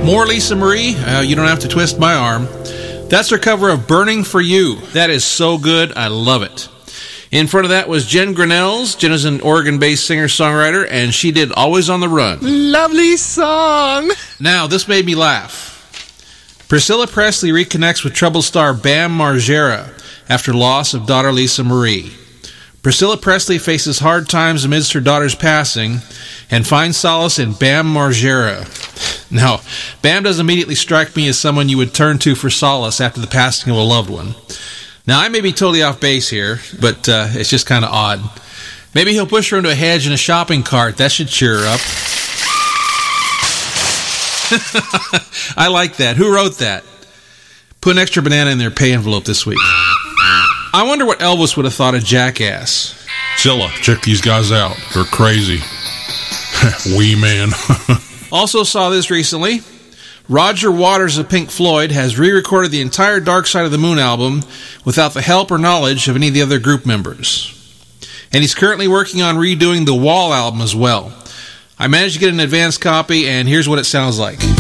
More Lisa Marie. You don't have to twist my arm. That's her cover of Burning for You. That is so good. I love it. In front of that was Jen Grinnells. Jen is an Oregon-based singer-songwriter, and she did Always on the Run. Lovely song. Now, this made me laugh. Priscilla Presley reconnects with troubled star Bam Margera after loss of daughter Lisa Marie. Priscilla Presley faces hard times amidst her daughter's passing and finds solace in Bam Margera. Now, Bam does immediately strike me as someone you would turn to for solace after the passing of a loved one. Now, I may be totally off base here, but it's just kind of odd. Maybe he'll push her into a hedge in a shopping cart. That should cheer her up. I like that. Who wrote that? Put an extra banana in their pay envelope this week. I wonder what Elvis would have thought of Jackass. Zilla, check these guys out. They're crazy. Wee man. Also saw this recently. Roger Waters of Pink Floyd has re-recorded the entire Dark Side of the Moon album without the help or knowledge of any of the other group members. And he's currently working on redoing the Wall album as well. I managed to get an advance copy, and here's what it sounds like.